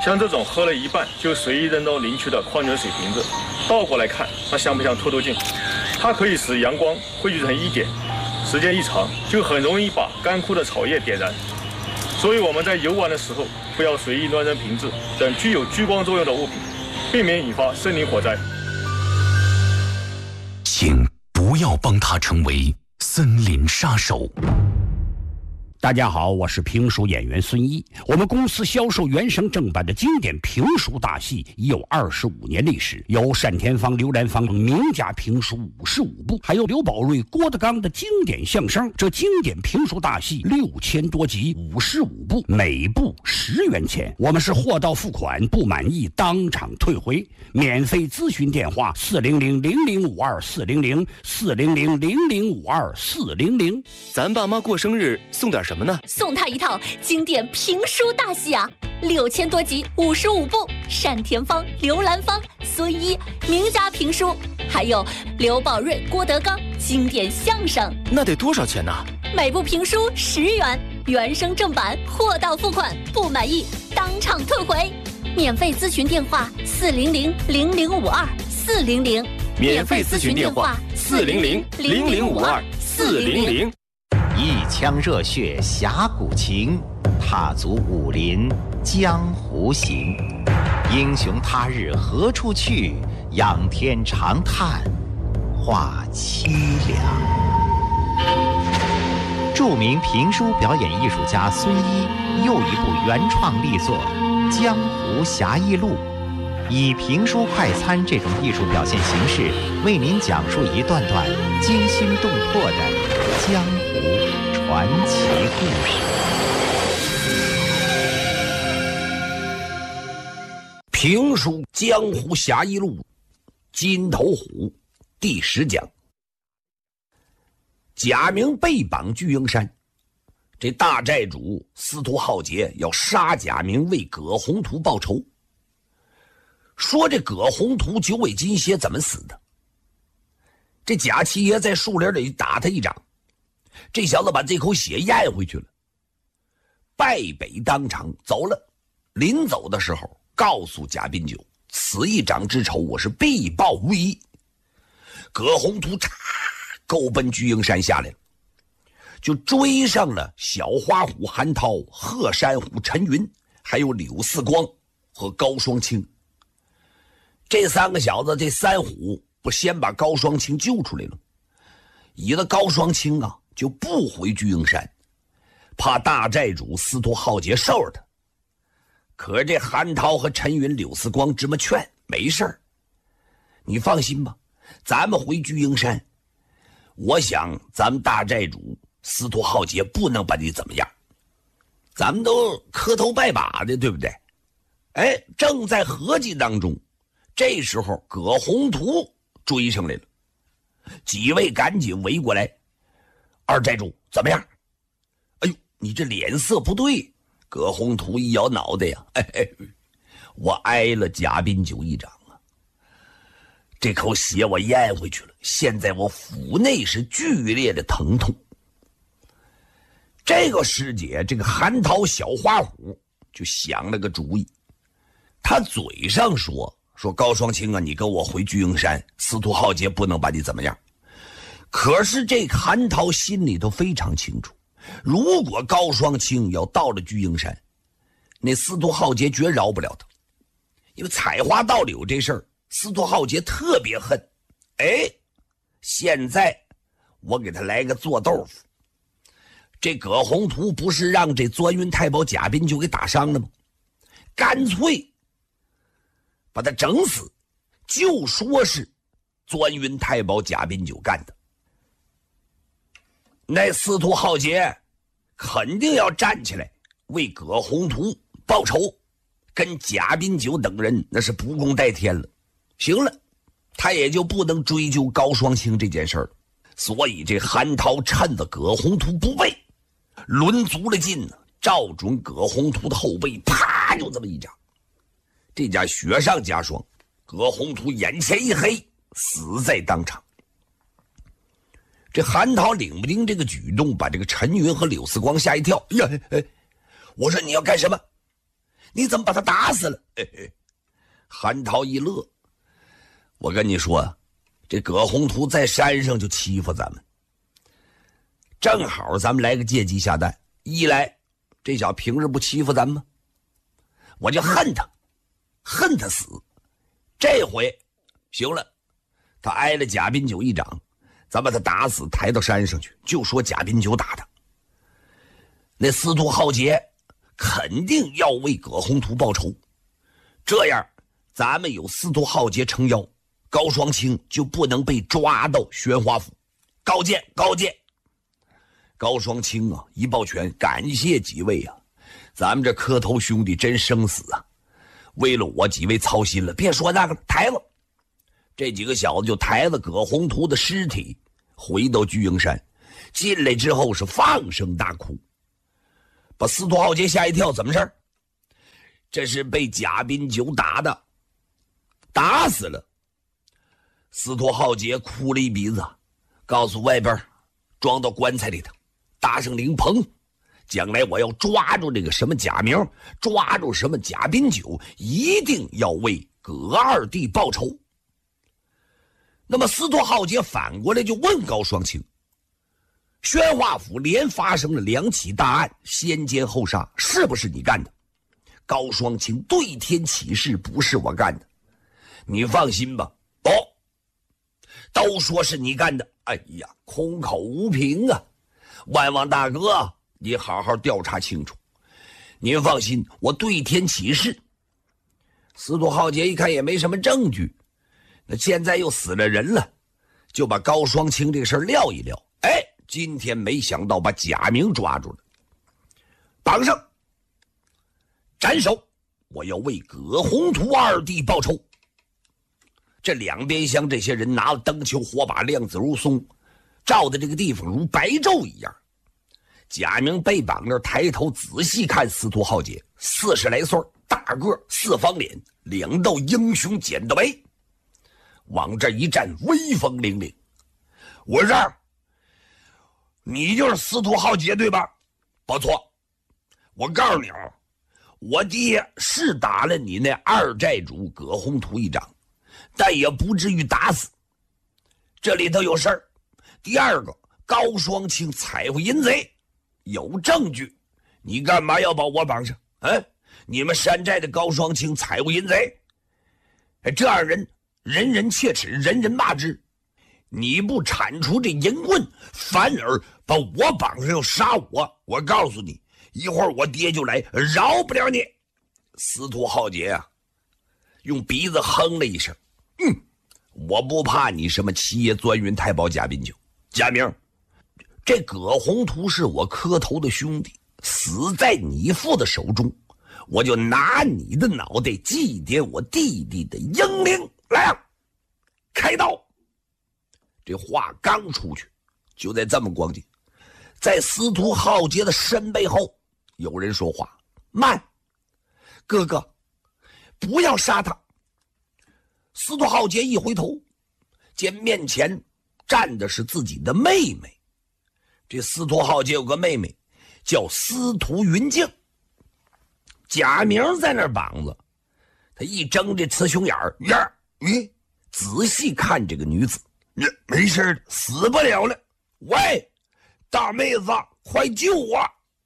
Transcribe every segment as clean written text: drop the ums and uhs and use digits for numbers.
像这种喝了一半就随意扔到林区的矿泉水瓶子，倒过来看，它像不像透透镜？它可以使阳光汇聚成一点，时间一长，就很容易把干枯的草叶点燃。所以我们在游玩的时候，不要随意乱扔瓶子等具有聚光作用的物品，避免引发森林火灾。 请不要帮他成为森林杀手。 大家好，我是评书演员孙一。我们公司销售原声正版的经典评书大戏已有25年历史，有单田芳、刘兰芳名家评书55部，还有刘宝瑞、郭德纲的经典相声。这经典评书大戏6000多集，55部，每部10元钱。我们是货到付款，不满意当场退回。免费咨询电话400-0052-400，400-0052-400。 咱爸妈过生日送点什么呢？ 送他一套经典评书大戏啊，6000多集，55部，单田芳、刘兰芳、孙一名家评书，还有刘宝瑞、郭德纲经典相声。 那得多少钱呢？ 每部评书10元，原声正版，货到付款，不满意当场退回。免费咨询电话400-0052-400， 免费咨询电话400-0052-400。 一腔热血侠骨情，踏足武林江湖行。英雄他日何处去？仰天长叹话凄凉。著名评书表演艺术家孙一又一部原创力作《江湖侠义录》，以评书快餐这种艺术表现形式，为您讲述一段段惊心动魄的江湖传奇故事。 评书《江湖侠义录》金头虎第10讲。贾明被绑巨鹰山，这大寨主司徒浩杰要杀贾明，为葛宏图报仇。说这葛宏图九尾金蝎怎么死的？这贾七爷在树林里打他一掌，这小子把这口血咽回去了，败北当场走了。临走的时候告诉贾宾九，此一掌之仇我是必报无疑。葛宏图够奔巨鹰山下来了，就追上了小花虎韩涛、鹤山虎陈云，还有柳四光和高双清。这3个小子，这三虎不先把高双清救出来了，以了高双清啊就不回巨鹰山，怕大寨主司徒浩杰收拾他。可是这韩涛和陈云、柳四光这么劝，没事儿，你放心吧，咱们回巨鹰山，我想咱们大寨主司徒浩杰不能把你怎么样，咱们都磕头拜把的，对不对？哎，正在合计当中，这时候葛宏图追上来了，几位赶紧围过来。二寨主怎么样？哎呦，你这脸色不对。葛宏图一摇脑袋呀，我挨了贾宾九一掌啊，这口血我咽回去了，现在我腹内是剧烈的疼痛。这个师姐，这个韩涛小花虎就想了个主意，他嘴上说高双清啊，你跟我回巨鹰山，司徒浩杰不能把你怎么样。可是这韩涛心里头非常清楚，如果高双清要到了巨鹰山，那司徒浩杰绝饶不了他，因为采花盗柳这事儿，司徒浩杰特别恨。哎，现在我给他来个做豆腐。这葛宏图不是让这钻云太保贾宾九给打伤了吗？干脆把他整死，就说是钻云太保贾宾九干的。那司徒浩杰肯定要站起来为葛宏图报仇，跟贾宾九等人那是不共戴天了。行了，他也就不能追究高双清这件事儿。所以这韩涛趁着葛宏图不备，抡足了劲呢，照准葛宏图的后背，啪就这么一掌。这家雪上加霜，葛宏图眼前一黑，死在当场。这韩涛领不丁这个举动，把这个陈云和柳四光吓一跳。呀，我说你要干什么？ 你怎么把他打死了？嘿嘿，韩涛一乐，我跟你说，这葛宏图在山上就欺负咱们，正好咱们来个借鸡下蛋。一来，这小平日不欺负咱们吗？我就恨他，恨他死。这回行了，他挨了贾宾九一掌，咱把他打死，抬到山上去，就说贾宾九打他。那司徒浩杰肯定要为葛宏图报仇，这样咱们有司徒浩杰撑腰，高双清就不能被抓到宣华府。高见，高见。高双清啊，一抱拳，感谢几位啊，咱们这磕头兄弟真生死啊，为了我几位操心了，别说那个了，抬了。这几个小子就抬了葛宏图的尸体回到巨鹰山，进来之后是放声大哭，把司徒浩杰吓一跳。怎么事儿？这是被贾宾九打的，打死了。司徒浩杰哭了一鼻子，告诉外边装到棺材里头，搭上灵棚，将来我要抓住这个什么贾明，抓住什么贾宾九，一定要为葛二弟报仇。那么司徒浩杰反过来就问高双清，宣华府连发生了2起大案，先奸后杀，是不是你干的？高双清对天起誓，不是我干的。你放心吧。哦，都说是你干的。哎呀，空口无凭啊！万望大哥，你好好调查清楚。您放心，我对天起誓。司徒浩杰一看也没什么证据，那现在又死了人了，就把高双清这个事撂一撂。哎，今天没想到把贾明抓住了，绑上，斩首，我要为葛宏图二弟报仇。这两边厢这些人拿了灯球火把，亮子如松，照的这个地方如白昼一样。贾明被绑那儿，抬头仔细看司徒浩杰，40来岁，大个，四方脸，2道英雄剪刀眉，往这一站，威风凛凛。我这儿，你就是司徒浩杰对吧？不错，我告诉你啊，我爹是打了你那二寨主葛宏图一掌，但也不至于打死。这里头有事儿。第二个，高双清踩回淫贼，有证据，你干嘛要把我绑上？你们山寨的高双清踩过淫贼，这样人人人切齿，人人骂之。你不铲除这淫棍，反而把我绑上要杀我，我告诉你，一会儿我爹就来，饶不了你。司徒浩杰啊，用鼻子哼了一声，我不怕你什么七爷钻云太保贾宾九。贾明，这葛宏图是我磕头的兄弟，死在你父的手中，我就拿你的脑袋祭奠我弟弟的英灵。来啊，开刀！这话刚出去，就在这么光景，在司徒浩杰的身背后有人说话：慢，哥哥，不要杀他。司徒浩杰一回头，见面前站的是自己的妹妹。这司徒浩杰有个妹妹叫司徒云静，贾明在那儿绑着，他一睁这雌雄眼儿，你仔细看这个女子，没事，死不了了。喂，大妹子，快救我！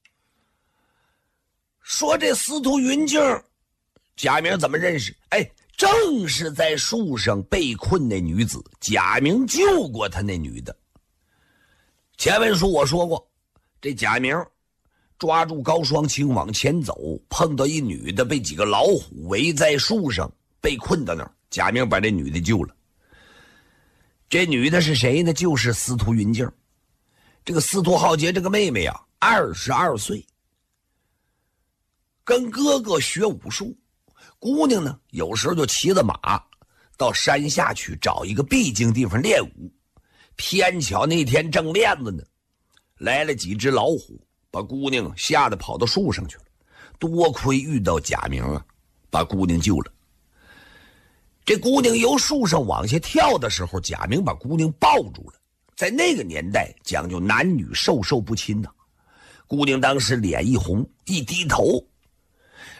说这司徒云静，贾明怎么认识？正是在树上被困那女子，贾明救过他那女的。前文书我说过，这贾明抓住高双清往前走，碰到一女的被几个老虎围在树上，被困到那儿，贾明把这女的救了。这女的是谁呢？就是司徒云静。这个司徒浩杰这个妹妹啊，22岁，跟哥哥学武术。姑娘呢，有时候就骑着马到山下去找一个僻静地方练武。偏巧那天正练着呢，来了几只老虎，把姑娘吓得跑到树上去了。多亏遇到贾明啊，把姑娘救了。这姑娘由树上往下跳的时候，贾明把姑娘抱住了。在那个年代讲究男女授受不亲的，姑娘当时脸一红，一低头，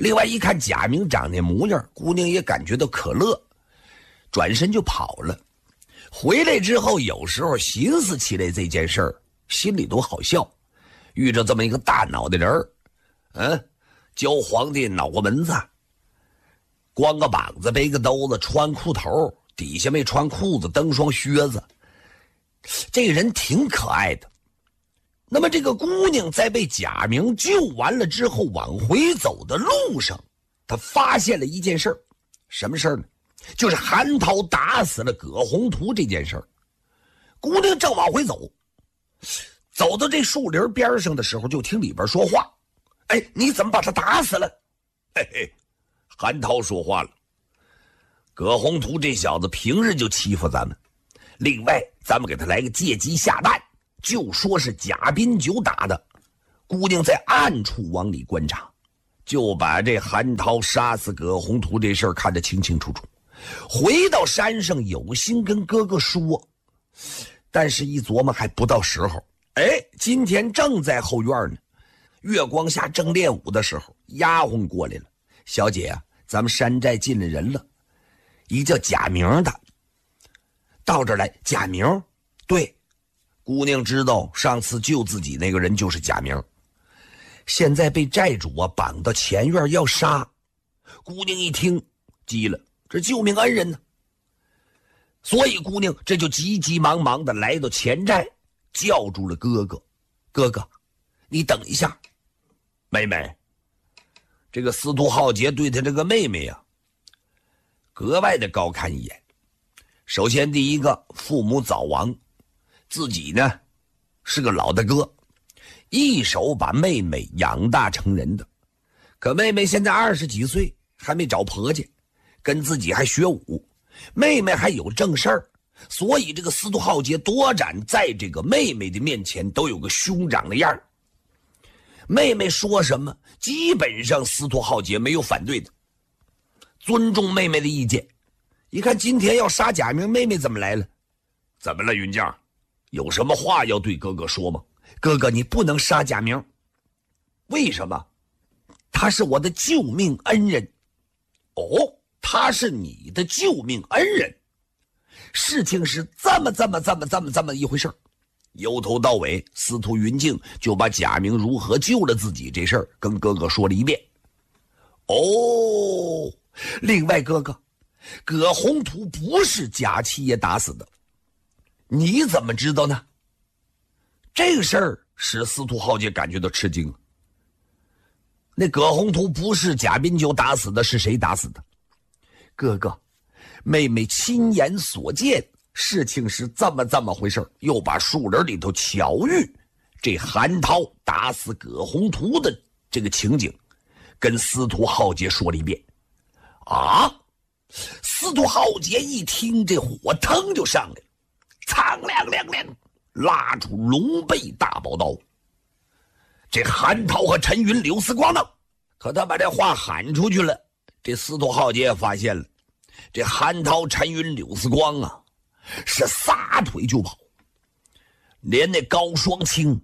另外一看贾明长那模样，姑娘也感觉到可乐，转身就跑了。回来之后，有时候寻思起来这件事儿，心里都好笑。遇着这么一个大脑袋人儿，教皇帝脑个门子，光个膀子，背个兜子，穿裤头，底下没穿裤子，蹬双靴子，这个人挺可爱的。那么这个姑娘在被贾明救完了之后，往回走的路上，她发现了一件事儿。什么事儿呢？就是韩涛打死了葛宏图这件事儿。姑娘正往回走，走到这树林边上的时候，就听里边说话：“哎，你怎么把他打死了？”嘿嘿，韩涛说话了：“葛宏图这小子平日就欺负咱们，另外咱们给他来个借机下弹。”就说是贾宾九打的。姑娘在暗处往里观察，就把这韩涛杀死葛宏图这事儿看得清清楚楚。回到山上有心跟哥哥说，但是一琢磨还不到时候。今天正在后院呢，月光下正练武的时候，丫鬟过来了：“小姐啊，咱们山寨进了人了，一叫贾明的。”到这儿来。贾明？对。姑娘知道上次救自己那个人就是贾明，现在被寨主绑到前院要杀。姑娘一听急了，这救命恩人呢？所以姑娘这就急急忙忙的来到前寨，叫住了哥哥：“哥哥，你等一下。”妹妹，这个司徒浩杰对他这个妹妹格外的高看一眼。首先第一个，父母早亡，自己呢是个老大哥，一手把妹妹养大成人的。可妹妹现在20几岁，还没找婆家，跟自己还学武，妹妹还有正事儿，所以这个司徒浩杰多展在这个妹妹的面前都有个兄长的样儿。妹妹说什么，基本上司徒浩杰没有反对的，尊重妹妹的意见。一看今天要杀贾明，妹妹怎么来了？怎么了，云将？有什么话要对哥哥说吗？哥哥，你不能杀贾明。为什么？他是我的救命恩人。哦，他是你的救命恩人。事情是这么一回事儿。由头到尾，司徒云静就把贾明如何救了自己这事儿跟哥哥说了一遍。哦，另外哥哥，葛宏图不是贾七爷打死的，你怎么知道呢？这个事儿使司徒浩杰感觉到吃惊了。那葛宏图不是贾宾九打死的，是谁打死的？哥哥，妹妹亲眼所见，事情是这么回事，又把树林里头巧遇这韩涛打死葛宏图的这个情景跟司徒浩杰说了一遍。啊！司徒浩杰一听，这火腾就上来了，苍亮亮亮，拉出龙背大宝刀。这韩涛和陈云、柳思光呢？可他把这话喊出去了，这司徒浩杰发现了，这韩涛、陈云、柳思光是撒腿就跑，连那高双清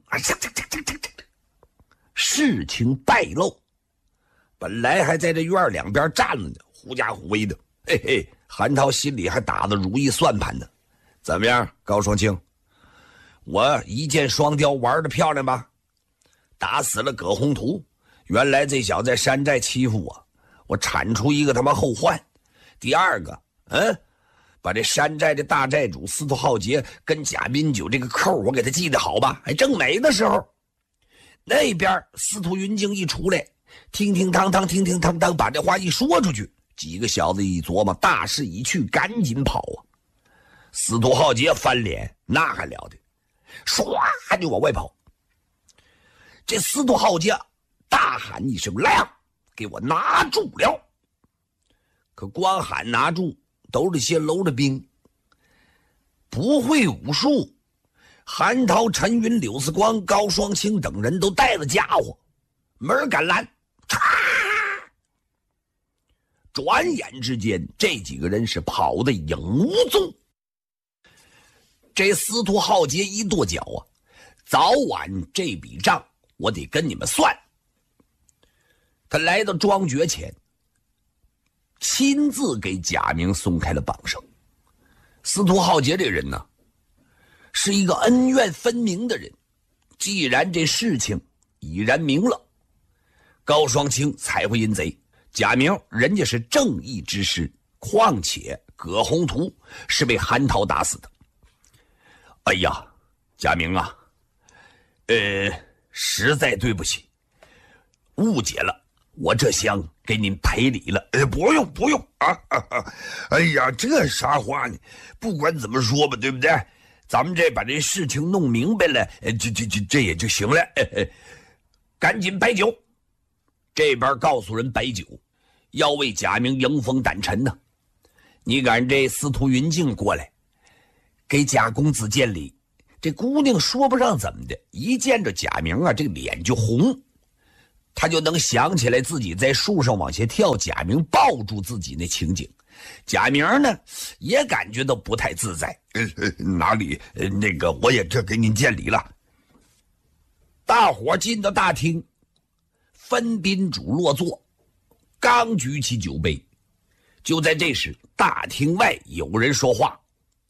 事情败露，本来还在这院两边站着呢，狐假虎威的。嘿嘿，韩涛心里还打着如意算盘呢。怎么样，高双清，我一箭双雕玩得漂亮吧？打死了葛宏图，原来这小子在山寨欺负我铲出一个他妈后患。第二个，把这山寨的大寨主司徒浩杰跟贾宾九这个扣我给他记得好吧？还正美的时候，那边司徒云静一出来，听听当当把这话一说出去，几个小子一琢磨大势已去，赶紧跑啊！司徒浩杰翻脸那还了得，唰就往外跑。这司徒浩杰大喊一声：“来啊，给我拿住了！”可光喊拿住，都是些搂着兵，不会武术。韩涛、陈云、柳思光、高双清等人都带了家伙，没人敢拦。转眼之间，这几个人是跑得影无踪。这司徒浩杰一跺脚早晚这笔账我得跟你们算。 他来到庄爵前，亲自给贾明松开了绑绳。司徒浩杰这人呢，是一个恩怨分明的人。既然这事情已然明了，高双清才会阴贼，贾明人家是正义之师，况且葛宏图是被韩涛打死的。哎呀，贾明啊，实在对不起，误解了，我这厢给您赔礼了。 不用啊！哎呀，这啥话呢？不管怎么说吧，对不对？咱们这把这事情弄明白了，这也就行了。 赶紧摆酒。这边告诉人摆酒，要为贾明迎风掸尘呢。你赶这司徒云静过来，给贾公子见礼。这姑娘说不上怎么的，一见着贾明啊，这个脸就红。他就能想起来自己在树上往下跳，贾明抱住自己那情景。贾明呢，也感觉到不太自在。 哪里？那个，我也这给您见礼了。 大伙进到大厅，分宾主落座，刚举起酒杯，就在这时，大厅外有人说话：“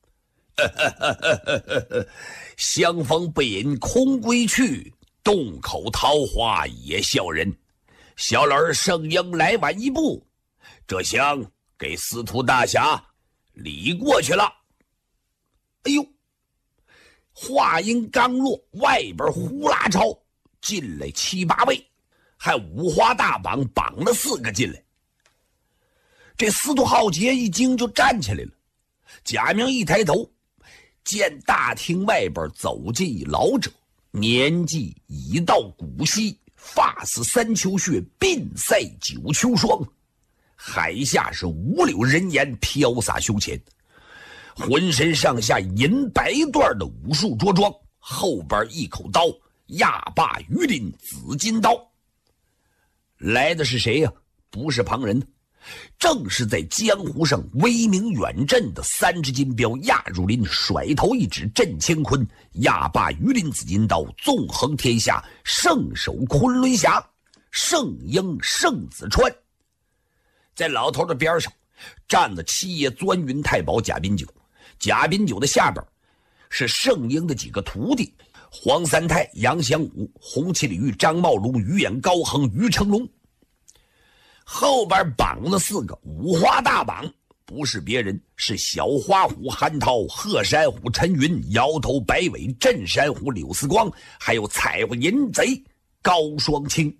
相逢不饮空归去，洞口桃花也笑人。小儿圣婴来晚一步，这厢给司徒大侠礼过去了。”哎呦！话音刚落，外边呼啦超进来7、8位，还五花大绑绑了4个进来。这司徒浩杰一惊就站起来了。贾明一抬头，见大厅外边走进一老者，年纪已到古稀，发似3秋雪，鬓赛9秋霜，海下是5柳人烟飘洒胸前，浑身上下银白缎的武术着装，后边一口刀，亚霸鱼鳞紫金刀。来的是谁呀？不是旁人，正是在江湖上威名远震的3只金镖亚汝林，甩头一指震乾坤，亚霸鱼鳞紫金刀纵横天下，圣手昆仑侠圣婴圣子川。在老头的边上站了七爷钻云太保贾宾九，贾宾九的下边是圣婴的几个徒弟，黄三太、杨祥武、洪七鲤鱼、张茂龙、于眼高恒、于成龙。后边绑了4个五花大绑，不是别人，是小花虎韩涛、鹤山虎陈云、摇头白尾、镇山虎柳思光，还有彩绘淫贼高双清。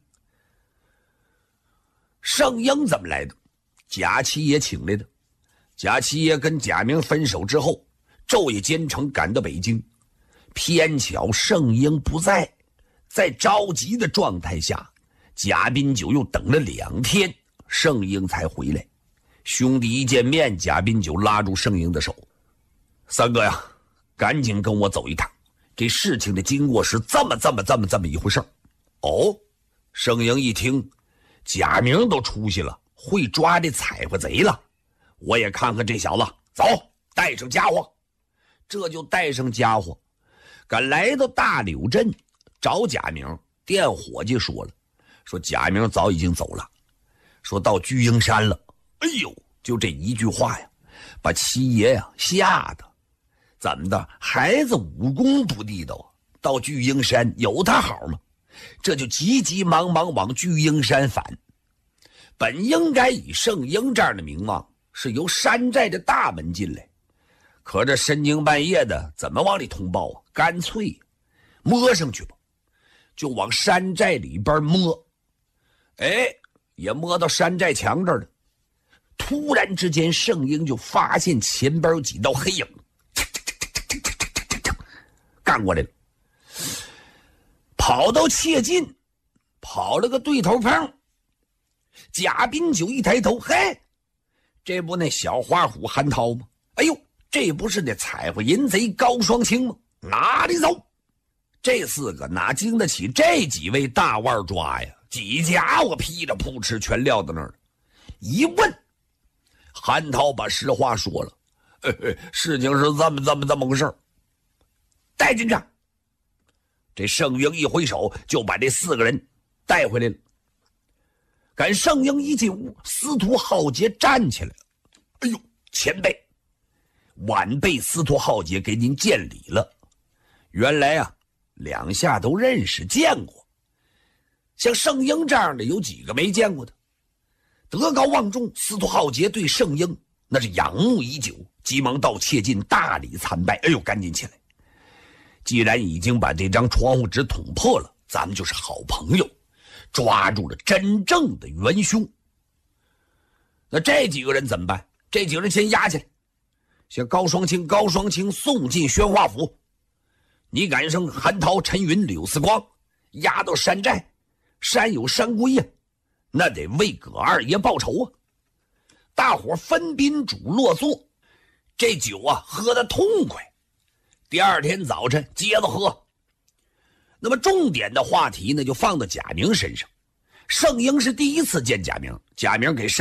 圣婴怎么来的？贾七爷请来的。贾七爷跟贾明分手之后，昼夜兼程赶到北京，偏巧圣婴不在，在着急的状态下，贾宾九又等了2天，圣婴才回来。兄弟一见面，贾宾九拉住圣婴的手：“三哥呀，赶紧跟我走一趟，这事情的经过是这么一回事儿。”哦，圣婴一听，贾明都出息了，会抓这彩绘贼了，我也看看这小子。走，带上家伙。这就带上家伙，赶来到大柳镇找贾明。店伙计说了，说贾明早已经走了，说到巨鹰山了。哎呦，就这一句话呀，把七爷呀吓得。怎么的，孩子武功不地道啊，到巨鹰山有他好吗？这就急急忙忙往巨鹰山返。本应该以圣婴这样的名望，是由山寨的大门进来，可这深更半夜的，怎么往里通报啊？干脆摸上去吧，就往山寨里边摸。哎，也摸到山寨墙这儿了。突然之间，圣婴就发现前边有几道黑影干过来了，跑到切近，跑了个对头碰。贾宾九一抬头，嘿，这不那小花虎韩涛吗？哎呦，这不是那彩绘淫贼高双清吗？哪里走？这4个哪经得起这几位大腕抓呀？几家伙噼里扑哧全撂到那儿了。一问，韩涛把实话说了，事情是这么回事，带进去。这圣婴一挥手就把这4个人带回来了。 赶盛英一进屋，司徒浩杰站起来了。哎呦，前辈，晚辈司徒浩杰给您见礼了。原来啊，两下都认识见过。像盛英这样的有几个没见过的？德高望重，司徒浩杰对盛英那是仰慕已久，急忙道切进，大礼参拜。哎呦，赶紧起来！既然已经把这张窗户纸捅破了，咱们就是好朋友，抓住了真正的元凶。那这几个人怎么办？这几个人先押起来，像高双清送进宣化府，倪赶生、韩涛、陈云、柳四光押到山寨，山有山规呀，那得为葛二爷报仇啊！大伙分宾主落座，这酒啊喝得痛快。第二天早晨接着喝。那么重点的话题呢，就放到贾明身上。盛英是第一次见贾明，贾明给盛